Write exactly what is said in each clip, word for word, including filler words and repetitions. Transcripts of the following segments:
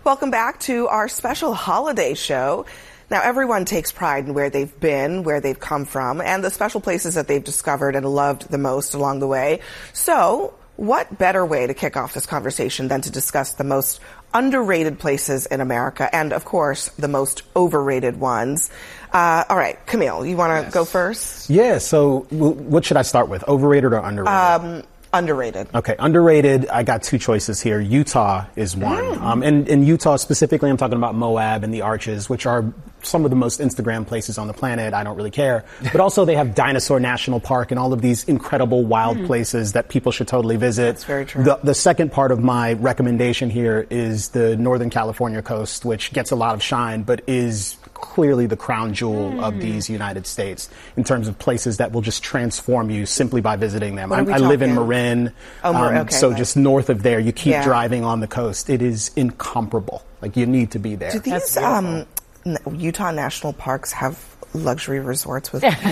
Welcome back to our special holiday show. Now, everyone takes pride in where they've been, where they've come from, and the special places that they've discovered and loved the most along the way. So, what better way to kick off this conversation than to discuss the most underrated places in America and, of course, the most overrated ones. Uh, all right, Camille, you want to yes. go first? Yeah, so w- what should I start with, overrated or underrated? Um, underrated. Okay, underrated, I got two choices here. Utah is one. Mm. Um, and in Utah specifically, I'm talking about Moab and the Arches, which are some of the most Instagram places on the planet. I don't really care. But also they have Dinosaur National Park and all of these incredible wild mm. places that people should totally visit. That's very true. The, the second part of my recommendation here is the Northern California coast, which gets a lot of shine, but is clearly the crown jewel mm. of these United States in terms of places that will just transform you simply by visiting them. I, I live in Marin, oh, um, okay, so nice. just north of there, you keep yeah. driving on the coast. It is incomparable. Like, you need to be there. Do these um, Utah national parks have luxury resorts with well,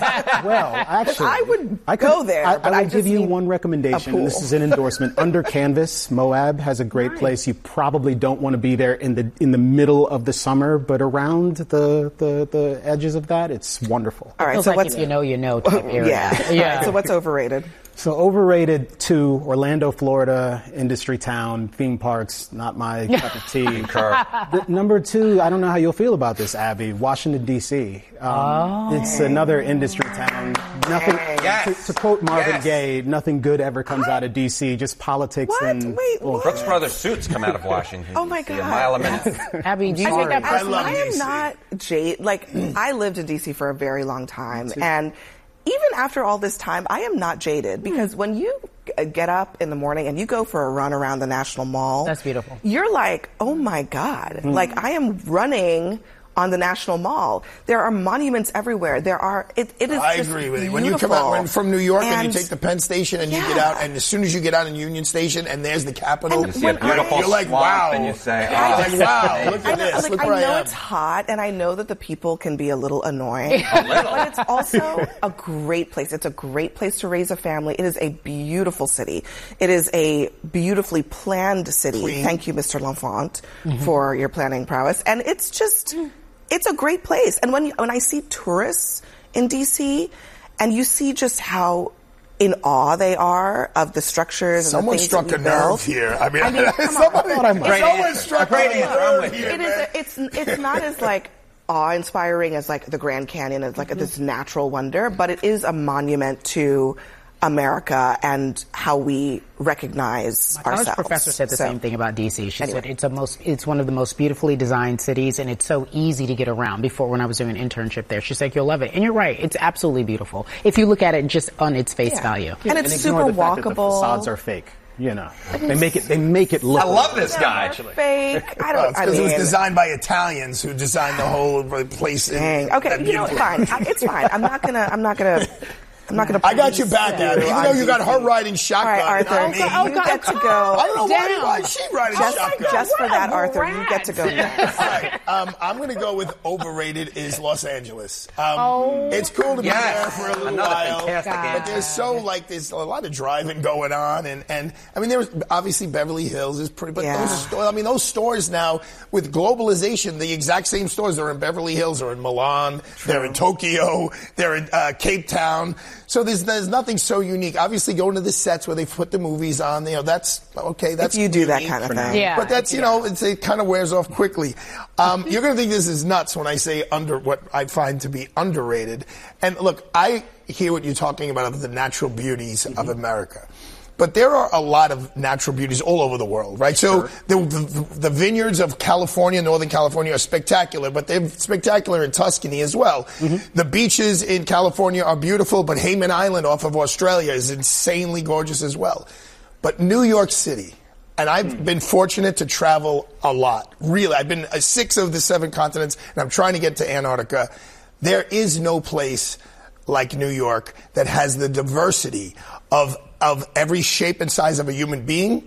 actually, I would I could, go there. I, but I I will give you one recommendation, and this is an endorsement. Under Canvas, Moab has a great nice. place. You probably don't want to be there in the in the middle of the summer, but around the the, the edges of that, it's wonderful. All right, so like what's if you know, you know type area. Yeah, yeah. Right, so what's overrated? So overrated, two, Orlando, Florida, industry town, theme parks, not my cup of tea. The, number two, I don't know how you'll feel about this, Abby, Washington, D C Um, oh. It's another industry town. Nothing, yes. to, to quote Marvin yes. Gaye, nothing good ever comes out of D C, just politics what? and... Wait, well, what? Brooks Brothers suits come out of Washington. Oh my God. A mile a minute. Abby, do you I take that personally? I, I am not Jade. Like, I lived in D C for a very long time, and even after all this time, I am not jaded, because when you get up in the morning and you go for a run around the National Mall, that's beautiful. You're like, oh my God, mm. like I am running on the National Mall. There are monuments everywhere. There are, it, it is I just agree with you. beautiful. When you come out when, from New York and, and you take the Penn Station and yeah. you get out, and as soon as you get out in Union Station and there's the Capitol, you see a beautiful you're like, swamp wow. and you say, oh, like, wow, look at I know, this. like, look I where I, know am. it's hot, and I know that the people can be a little annoying, a little. but it's also a great place. It's a great place to raise a family. It is a beautiful city. It is a beautifully planned city. Clean. Thank you, Mister L'Enfant, mm-hmm. for your planning prowess. And it's just, it's a great place. And when you, when I see tourists in D C, and you see just how in awe they are of the structures and Someone the things struck that a we nerve built. here. I mean, I mean somebody, Great someone answer. struck a great a answer. I'm nerve with here. you. It is. A, it's it's not as like awe-inspiring as like the Grand Canyon is like mm-hmm. this natural wonder, but it is a monument to America and how we recognize My ourselves. college professor said the so, same thing about D C. She anyway. said it's a most, it's one of the most beautifully designed cities, and it's so easy to get around. Before, when I was doing an internship there, she's like, "You'll love it," and you're right. It's absolutely beautiful if you look at it just on its face yeah. value. And it's and super the fact that the walkable. facades are fake. You know, they make it. They make it look. I love this Yeah, guy. they're Fake. I don't. I Because mean, it was designed by Italians who designed the whole place. Dang. Okay, you know, fine. I, it's fine. I'm not gonna. I'm not gonna. I'm not going to. I got you back, Abby. Even though you got her riding shotgun. All right, Arthur, I mean, you God, get to go. I don't know down. why, why is she riding Just, shotgun. just for that, What a Arthur, you rat. get to go next. All right, um, I'm going to go with overrated is Los Angeles. Um, Oh. it's cool to be Yes. there for a little Another while, fantastic but answer. there's so like there's a lot of driving going on, and, and I mean there's obviously Beverly Hills is pretty, but Yeah. those stores, I mean those stores now with globalization, the exact same stores are in Beverly Hills or in Milan, True. they're in Tokyo, they're in uh, Cape Town. So there's there's nothing so unique. Obviously, going to the sets where they put the movies on, you know, that's okay. That's If you do that unique. kind of thing. Yeah. But that's, you know, it's, it kind of wears off quickly. Um, you're going to think this is nuts when I say under what I find to be underrated. And look, I hear what you're talking about of the natural beauties mm-hmm. of America. But there are a lot of natural beauties all over the world, right? So Sure. the, the, the vineyards of California, Northern California, are spectacular, but they're spectacular in Tuscany as well. Mm-hmm. The beaches in California are beautiful, but Hayman Island off of Australia is insanely gorgeous as well. But New York City, and I've mm. been fortunate to travel a lot, really. I've been uh, six of the seven continents, and I'm trying to get to Antarctica. There is no place like New York that has the diversity of of every shape and size of a human being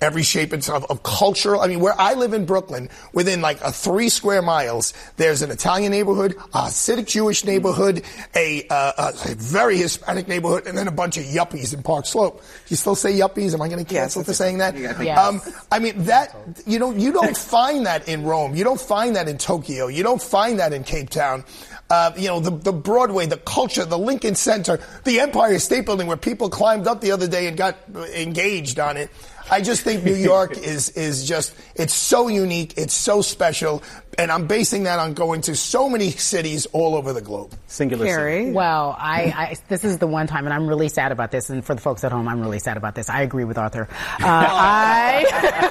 every shape and of, of cultural. I mean, where I live in Brooklyn, within like a three square miles, there's an Italian neighborhood, a Hasidic Jewish neighborhood, a, uh, a very Hispanic neighborhood, and then a bunch of yuppies in Park Slope. You still say yuppies? Am I going to cancel Yes, for saying that? Yes. Um, I mean, that, you know, you don't find that in Rome. You don't find that in Tokyo. You don't find that in Cape Town. Uh, you know, the, the Broadway, the culture, the Lincoln Center, the Empire State Building where people climbed up the other day and got engaged on it. I just think New York is, is just, it's so unique, it's so special, and I'm basing that on going to so many cities all over the globe. Singular city. Carrie? Well, I, I this is the one time, and I'm really sad about this. And for the folks at home, I'm really sad about this. I agree with Arthur. Uh, I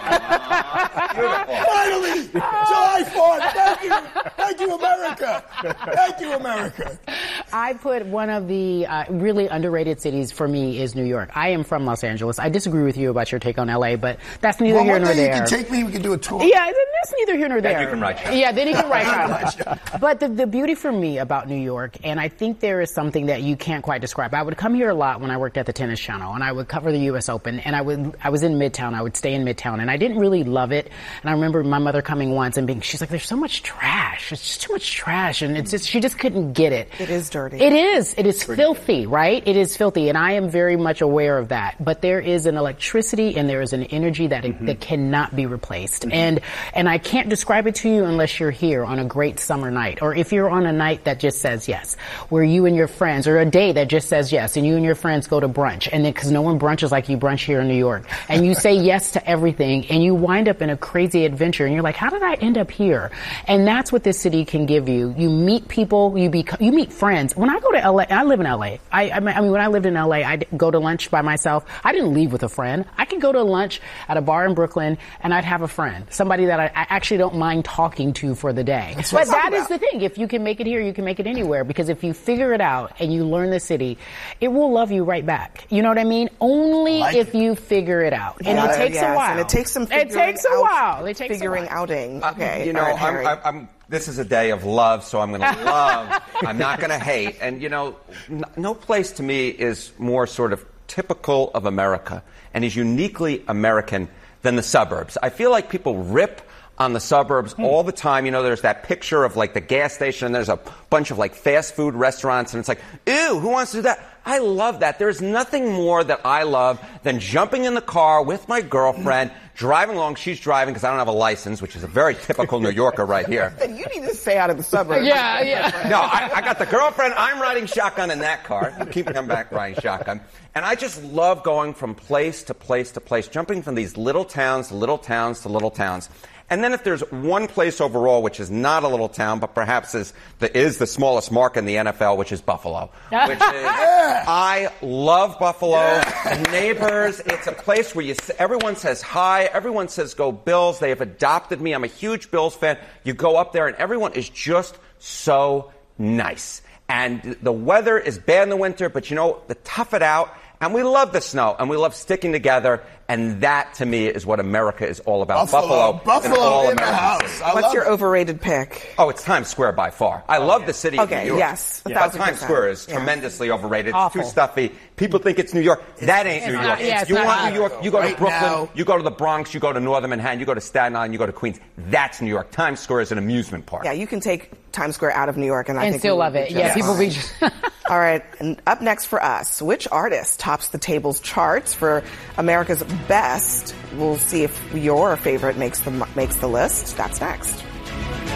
Finally, July fourth. Thank you, thank you, America. Thank you, America. I put one of the uh, really underrated cities for me is New York. I am from Los Angeles. I disagree with you about your take on L A, but that's neither Well, here one nor day there. you can take me. We can do a tour. Yeah, that's neither here nor there. you can write shotgun. Yeah, then you can write shotgun. But the, the beauty for me about New York, and I think there is something that you can't quite describe. I would come here a lot when I worked at the Tennis Channel, and I would cover the U S Open, and I would I was in Midtown. I would stay in Midtown, and I didn't really love it. And I remember my mother coming once and being, she's like, "There's so much trash. It's just too much trash," and it's just she just couldn't get it. It is dirty. It is. It is filthy, right? It is filthy, and I am very much aware of that. But there is an electricity and there is an energy that mm-hmm. that cannot be replaced. Mm-hmm. And and I can't describe it to you unless you're here on a great summer night, or if you're on a night that just says yes, where you and your friends, or a day that just says yes, and you and your friends go to brunch, and then because no one brunches like you brunch here in New York, and you say yes to everything, and you wind up in a crazy adventure, and you're like, how did I end up here? And that's what this city can give you. You meet people, you become, you meet friends. When I go to L A, I live in L A. I, I mean, when I lived in L A, I'd go to lunch by myself. I didn't leave with a friend. I could go to lunch at a bar in Brooklyn, and I'd have a friend, somebody that I, I actually don't mind talking to for the day. That's but what I'm that is about. the thing. If you can make it here, you can make it anywhere. Because if you figure it out and you learn the city, it will love you right back. You know what I mean? Only Like if it. you figure it out. And Yeah, it takes yes, a while. And it takes some It figuring takes a out- while. It takes figuring a while. outing. Uh, Okay. you know, all right, I'm, Harry. I'm, I'm, this is a day of love, so I'm going to love. I'm not going to hate. And, you know, n- no place to me is more sort of typical of America and is uniquely American than the suburbs. I feel like people rip on the suburbs Hmm. all the time. You know, there's that picture of like the gas station and there's a bunch of like fast food restaurants and it's like, ew, who wants to do that? I love that. There's nothing more that I love than jumping in the car with my girlfriend, driving along. She's driving because I don't have a license, which is a very typical New Yorker right here. And you need to stay out of the suburbs. Yeah, yeah. No, I, I got the girlfriend. I'm riding shotgun in that car. Keep coming back riding shotgun. And I just love going from place to place to place, jumping from these little towns to little towns to little towns. And then if there's one place overall which is not a little town, but perhaps is the, is the smallest market in the N F L, which is Buffalo. Which is, I love Buffalo. Yeah. Neighbors, it's a place where you everyone says hi, everyone says go Bills. They have adopted me. I'm a huge Bills fan. You go up there and everyone is just so nice. And the weather is bad in the winter, but you know, they tough it out. And we love the snow, and we love sticking together, and that, to me, is what America is all about. Buffalo. Buffalo, Buffalo and all in the American house. cities. I What's love your it. overrated pick? Oh, it's Times Square by far. I love the city Okay, of New York. yes, a But thousand Times percent. Square is Yeah. tremendously overrated. It's Awful. too stuffy. People think it's New York. That ain't New not- York. yeah, it's you not want hot. New York, you go to Right Brooklyn, now. you go to the Bronx, you go to Northern Manhattan, you go to Staten Island, you go to Queens. That's New York. Times Square is an amusement park. Yeah, you can take Times Square out of New York, and I And think still we would love be it. just Yeah, people fine. be. All right, and up next for us, which artist tops the table's charts for America's best? We'll see if your favorite makes the makes the list. That's next.